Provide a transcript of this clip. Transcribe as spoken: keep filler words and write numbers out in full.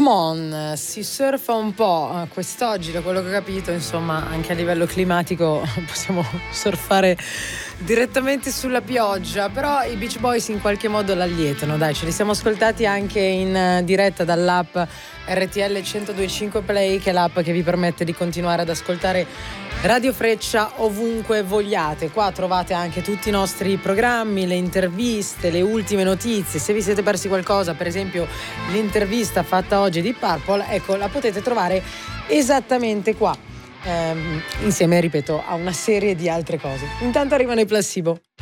Come on, si surfa un po' quest'oggi, da quello che ho capito, insomma, anche a livello climatico possiamo surfare direttamente sulla pioggia, però i Beach Boys in qualche modo l'allietano, dai, ce li siamo ascoltati anche in diretta dall'app R T L centodue e cinque Play, che è l'app che vi permette di continuare ad ascoltare Radio Freccia ovunque vogliate. Qua trovate anche tutti i nostri programmi, le interviste, le ultime notizie. Se vi siete persi qualcosa, per esempio l'intervista fatta oggi di Purple, ecco, la potete trovare esattamente qua, ehm, insieme, ripeto, a una serie di altre cose. Intanto arrivano i Placebo.